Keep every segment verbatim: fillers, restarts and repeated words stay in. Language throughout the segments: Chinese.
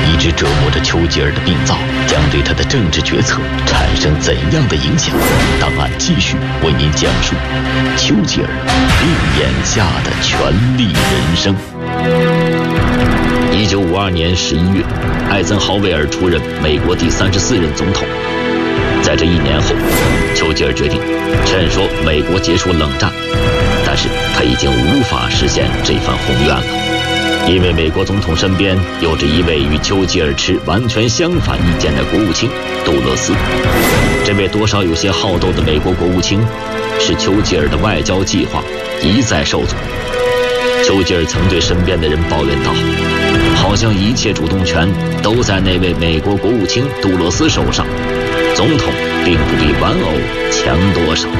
一直折磨着丘吉尔的病灶将对他的政治决策产生怎样的影响？档案继续为您讲述丘吉尔病眼下的权力人生。一九五二年十一月，艾森豪威尔出任美国第三十四任总统。在这一年后，丘吉尔决定趁说美国结束冷战，但是他已经无法实现这番宏愿了，因为美国总统身边有着一位与丘吉尔持完全相反意见的国务卿杜勒斯。这位多少有些好斗的美国国务卿，使丘吉尔的外交计划一再受阻。丘吉尔曾对身边的人抱怨道，好像一切主动权都在那位美国国务卿杜勒斯手上，总统并不比玩偶强多少。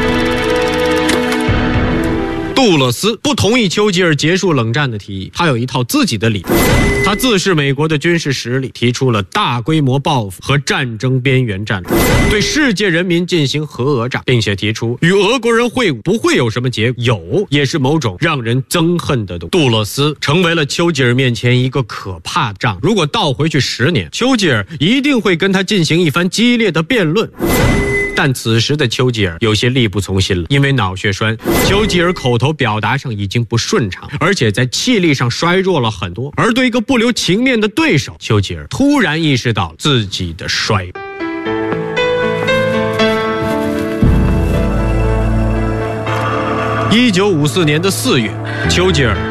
杜勒斯不同意丘吉尔结束冷战的提议，他有一套自己的理论。他自视美国的军事实力，提出了大规模报复和战争边缘战略，对世界人民进行核讹诈，并且提出与俄国人会晤不会有什么结果，有也是某种让人憎恨的东西。杜勒斯成为了丘吉尔面前一个可怕的障碍。如果倒回去十年，丘吉尔一定会跟他进行一番激烈的辩论。但此时的丘吉尔有些力不从心了，因为脑血栓，丘吉尔口头表达上已经不顺畅，而且在气力上衰弱了很多。而对一个不留情面的对手，丘吉尔突然意识到自己的衰弱。一九五四年的四月，丘吉尔